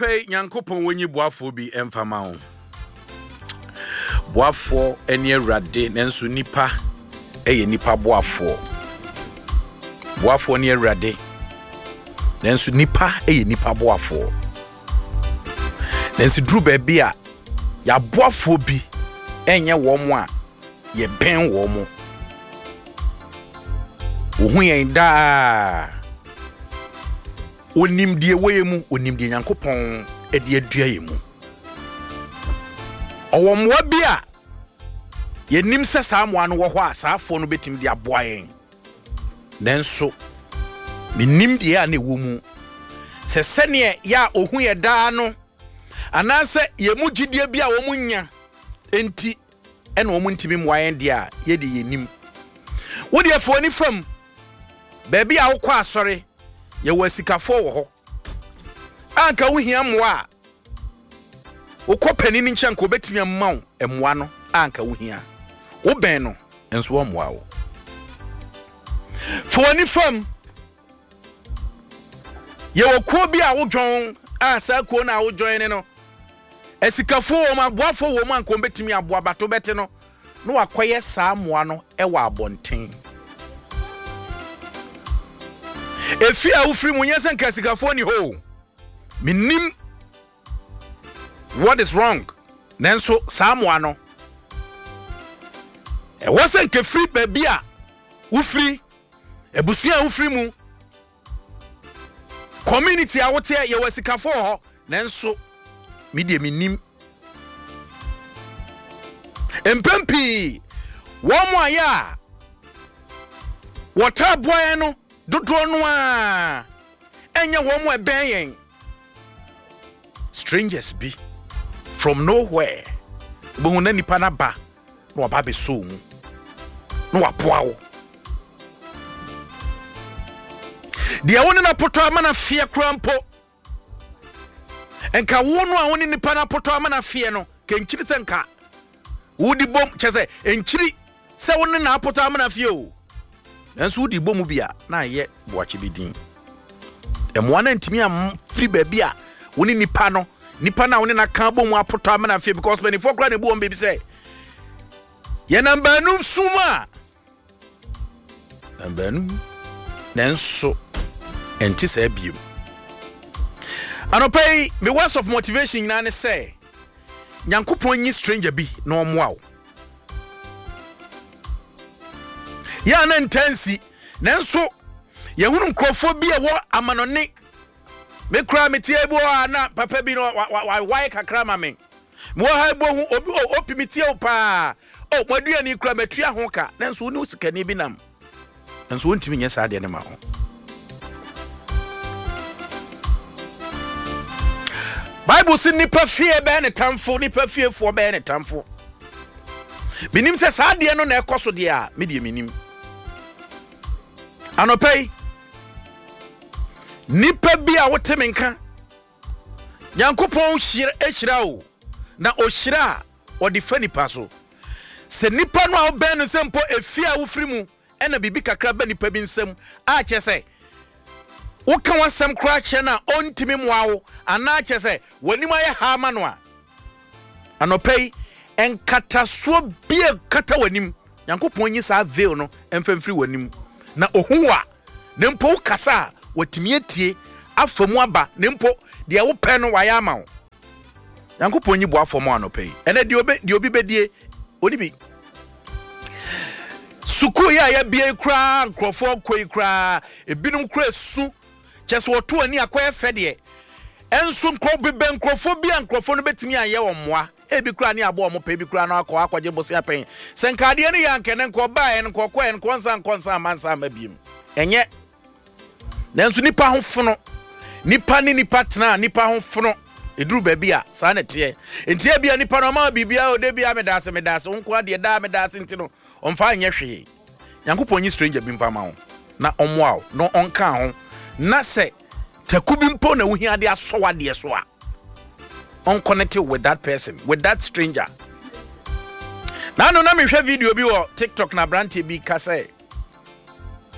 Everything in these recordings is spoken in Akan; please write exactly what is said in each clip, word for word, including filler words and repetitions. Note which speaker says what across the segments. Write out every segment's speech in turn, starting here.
Speaker 1: Pay Yankopon when you boafo bi emfama ho. Boafo eni awrade nanso nipa eye nipa boafo. Boafo ni awrade nanso nipa eye nipa boafo. Nanso dru ba bia ya boafo bi enye wo mo a ye ben wo mo. Wo hu yen da onimdie weyemu onimdie Nyankopon edi adua yemu. Owo mwa bia ye nim se saa mwa no wo ho a saa afo no betim de aboa yen. Nanso minim de a na ewo mu se sene ya ohu ye da no anase ye mu gidie bia wo mu nya enti ene wo mu ntimi mwa yen de a ye de ye nim. Wo de afo ni fam baby a wo kwa asore ye wasikafo wo ho anka wo hia mwa wo kopani ni nchen ko betimi amma wo emwa no anka wo hia wo ben no enso wo mwa wo fo ni fam ye wo ko bi a wo dwon asa ko na wo join no esikafo wo ma boafo wo ma anka betimi aboa bato bete no no wakoye saa mwa no e wa abonten. Efi a ufri mu nyesa nka sikafo ni ho. Minim what is wrong. Nanso saamwa no. E wose nke free baby a ufri ebusua ufri mu. Community a wote ye wasikafo ho nanso media minim. Empempi wo mo aya water boy no dodo no a enya wo mo eben yen strangers be from nowhere bo na nipa na ba no ba be so mu no wapoa wo de woni na poto amana fie krampo enka wo no a woni nipa na poto amana fie no kenkiri senka wudi bom chese enkiri se woni na poto amana fie o nanso wudi bom bia na ye boache bidin emwa na ntimi am free baby a woni nipa no nipa na woni na kan bom apoto amana fie because when for kra na bom baby say ye namba num suma namba num nanso enti say biom anopai me words of motivation na ne say Nyankopon nyi stranger bi na omoa wo ya na intensi nanso ye hunu nkrofobia wo amanone me kra metie ebo na papa bi no why kakra ma me mo ha ebo hu obi opi metie o pa o modua ni kra matua ho ka nanso woni usikani bi nam nanso wontimi nya saa de ne ma ho Bible sin nipa fie be ne tamfo nipa fie fo be ne tamfo binim se saa de no na ekoso de a me de minim anopai nipa bi a wote menka Nyankopon hira ehira o na ohira o de fa nipa so se nipa no a oben no sempo efi a wofri mu ena bibi kakra ba nipa bi nsam a chese wo kan wasam kra che na ontimi moawo ana chese wanima ye ha ma no a anopai enkataso bie kata wanim Nyankopon nyi sa veil no emfamfiri wanim na ohuwa nempo kasa watimi atie afamu aba nempo de wo pɛ no waya ma wo Nyankopon nyi boafo mo anopai ene de obi de obi bedie oni bi suku ya ya bie kra nkrofo koi kra ebinum kra su kyese woto ani akoye fede enso nkro bebe nkrofo bia nkrofo no betimi aye wo moa ebi kra ni abo mo pa ebi kra no akwa akwaje bosi apen senkade ne yanke ne nko ba en nko ko en konsa konsa mansa mabiem enye nanso nipa ho fono nipa ni nipa tena nipa ho fono eduru ba bia sa na tie entie bia nipa no ma bibia o de bia medase medase nko ade da medase ntino omfa anye hwe Nyankopon nyi stranger bi mfa ma ho na omwa no onka ho na se takubi mpo na wuhi ade asowade so a unconnected with that person, with that stranger. Now no na me hwe video bi wo TikTok na brand bi ka say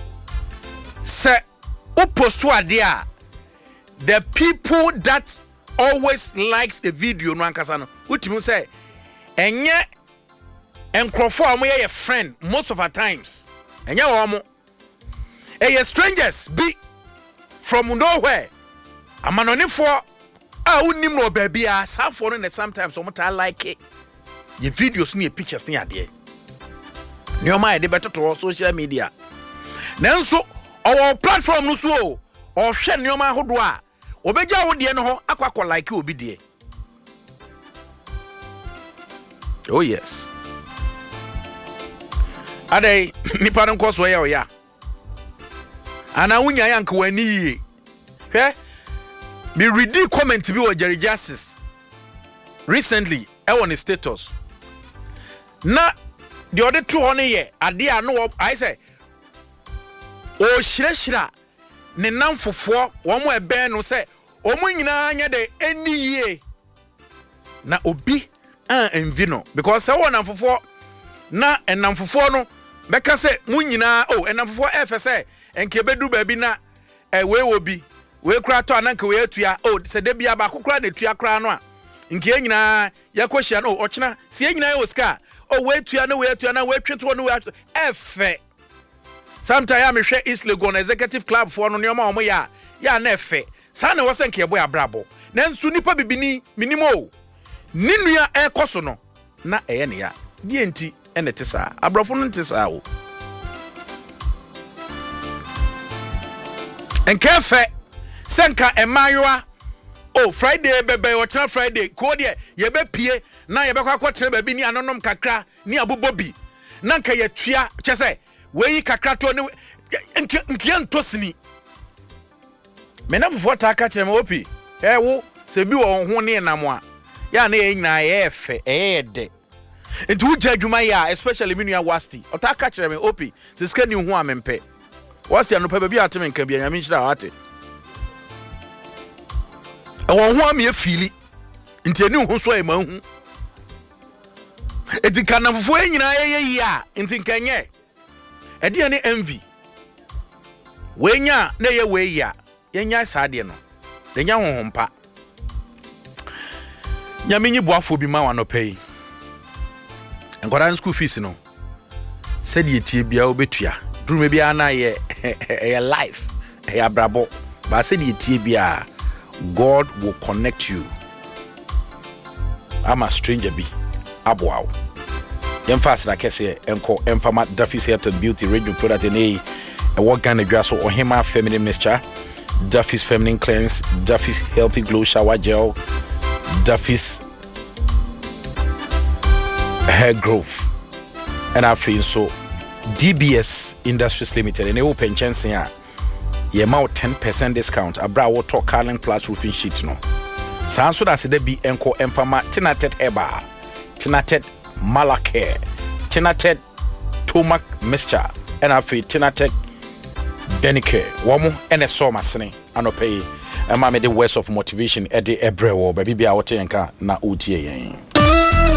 Speaker 1: se uposo ade a the people that always likes the video no ankasa no utimi say enye enkrofo am ye friend most of our times enye wo mo eh strangers be from nowhere amanonifo a unim no baby a safo no sometimes o mota like it ye videos ni pictures ni ade nyoma e de betoto social media nanso our platform no so o hwe nyoma hodo a obeja wo de no ho akwakọ like obi de. Oh yes. Ade nipa no koso ya o ya. Ana unya yank wani yi. Hwe me read comment bi o Jerry Justice recently e won his status. Na the other two on ye ade ano I say o shireshira ne namfofo wo mo ebe no say omu nyina anya de eni ye na obi an envi no because say won namfofo na enamfofo no beka say mu nyina oh enamfofo efe say enke bedu ba bi na e we obi we kura to ananka we atua oh se de bia ba kokura na tua kura no a nke nyina yakohia no ochina se nyina e oska oh we atua na we atua na we tweto no we efe sometimes am hwe East Legon Executive Club for no nyoma omo ya ya na efe sa na wose nke boy abrabo na nsu nipa bibini minimo ninua e koso no na eye ne ya die nti ene tesa abrafo no tesa o enkefe senka emayoa oh Friday bebe o tra Friday ko de ye be pie na ye be kwa kwatre ba bi ni anonom kakra ni abobobi na nka ye tua chese we yi kakra to ne nke nke ntosini mena fofo ta ka kire me opi eh wo se bi wo ho ne nam a ya na ye nyina ye efe eh de nti wo jadwuma ya especially minu ya wasti o ta ka kire me opi se ska ni ho amempe wasti anopa ba bi ateme nka bi anyame nchira ate awon ho am ye fili nti eni ho so e ma hu edi kana fofo nyina ye ye ya nti nkanye edi ene envy wenya na ye we ya yenya saade no de nya honhompa nyame nyi boafo bi ma wa no pay enkoran school fees no said ye tie bia obetua durume bia na ye ye life ye abrabo ba said ye tie bia God will connect you. I'm a stranger be aboaw yemfas na kese enko emfama Duffy's Health and Beauty radio product in a what kind of grass or Hema feminine mixture, Duffy's feminine cleanse, Duffy's healthy glow shower gel, Duffy's hair growth, and I feel so D B S Industries Limited and they open chance here. Ye ma ten percent discount abra wo talk Carling Plus roofing sheet no. Sanso da se de bi enko emfama Tinatet Eba, Tinatet Malacare, Tinatet Tomac mixture, and I feel Tinatet Denicare, Womo and a soma sene, anopay, and mammy the words of motivation at the Ebrewo, baby be out na utie.